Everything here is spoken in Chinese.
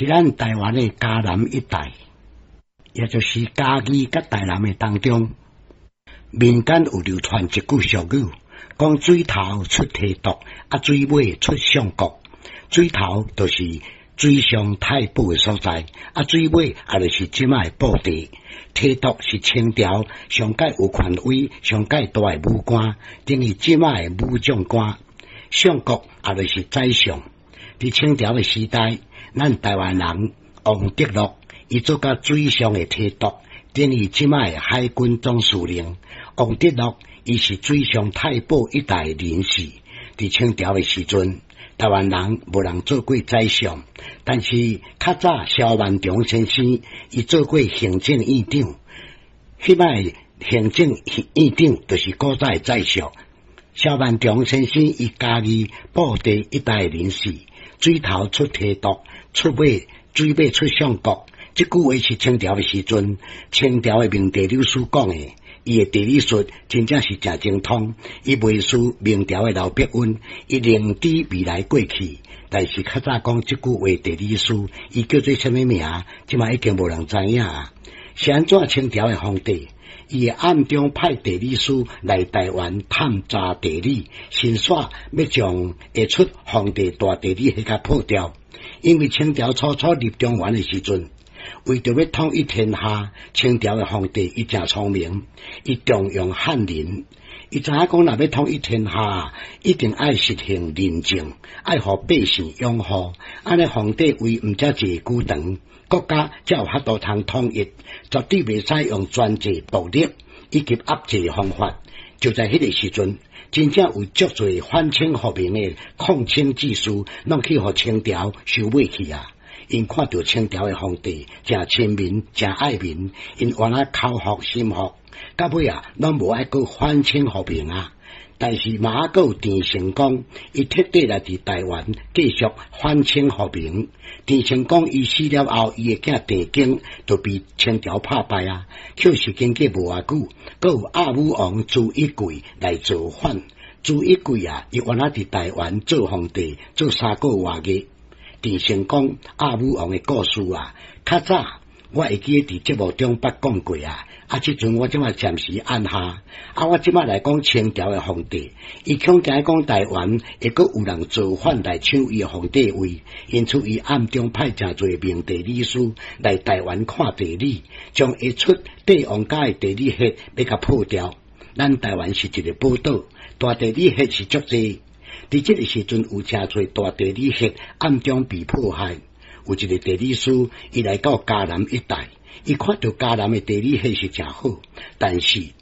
伫咱台湾的嘉南一带，也就是嘉义甲台南的当中，民间有流传一句俗语，讲水头出提督，水尾出相国。水头就是水上太保的所在，水尾就是即卖的布地。提督是清朝上界有权威、上界大的武官，等于即卖的武将官。相国就是宰相。伫清朝的时代，咱台湾人王德禄，伊做甲水上的提督，等于即卖的海军总司令。王德禄伊是水上太保一代人士。伫清朝的时阵，台湾人无人做过宰相，但是较早萧万长先生伊做过行政院长，迄摆行政院长就是古早的宰相。萧万长先生伊家己布地一代人士，水头出提督，水尾出相国。这句话是清朝的时阵，清朝的明地理师讲的。伊的地理术真正是真精通，伊袂输明朝的老伯温，伊能知未来过去。但是较早讲即句话地理师，伊叫做什么名？即嘛已经无人知影啊。是安怎清朝的皇帝？伊会暗中派地理师来台湾探查地理，先煞要将会出皇帝大地理迄甲破掉。因为清朝初入中原的时阵，为着要统一天下，清朝的皇帝伊真聪明，伊重用翰林。伊知影讲，若要统一天下，一定爱实行仁政，爱互百姓拥护。安尼皇帝位毋才坐久长，国家才有法度通统一，绝对袂使用专制暴力以及压制方法。就在迄个时阵，真正有足侪反清复明的抗清志士，拢去互清朝收买去啊！因看到清朝的皇帝真亲民、真爱民，因原来口服心服，到尾拢无爱搁反清复明啊。但是嘛还有郑成功，伊彻底来伫台湾继续反清复明。郑成功伊死了后，伊的囝郑经就被清朝拍败啊。可是经过无偌久，搁有阿武王朱一贵来造反。朱一贵伊原来伫台湾做皇帝做3个月。郑成功、阿武王的故事较早我会记伫节目中捌讲过即阵我即马暂时按下。我即马来讲清朝的皇帝，伊恐惊讲台湾会阁有人造反来抢伊的皇帝位，因此伊暗中派真侪名地理师来台湾看地理，将会出帝王家的地理学要甲破掉。咱台湾是一个宝岛，大地理学是足侪。伫这个时阵，有真侪大地理学暗中被迫害。有一个地理师，伊来到嘉南一带，伊看到嘉南的地理学是真好，但是